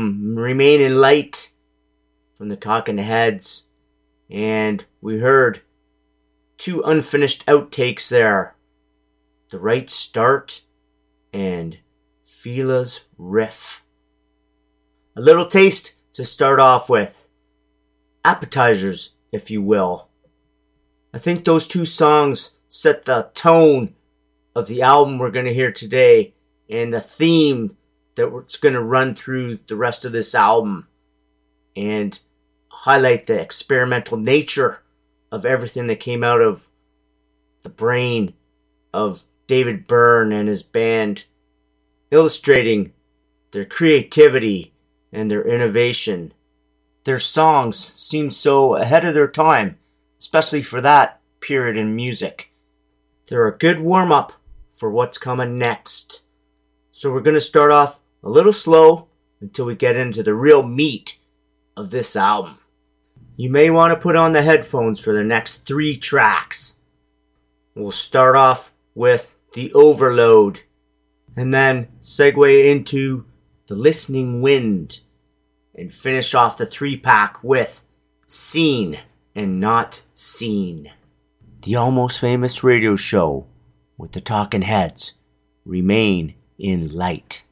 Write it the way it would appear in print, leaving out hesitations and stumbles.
album Remain in Light from the Talking Heads. And we heard 2 unfinished outtakes there. The Right Start and Fila's Riff. A little taste to start off with. Appetizers, if you will. I think those 2 songs set the tone of the album we're going to hear today and the theme that's going to run through the rest of this album and highlight the experimental nature of everything that came out of the brain of David Byrne and his band, illustrating their creativity and their innovation. Their songs seem so ahead of their time, especially for that period in music. They're a good warm-up for what's coming next. So we're going to start off a little slow until we get into the real meat of this album. You may want to put on the headphones for the next 3 tracks. We'll start off with The Overload and then segue into The Listening Wind and finish off the 3-pack with Seen and Not Seen. The Almost Famous radio show with the Talking Heads. Remain in Light.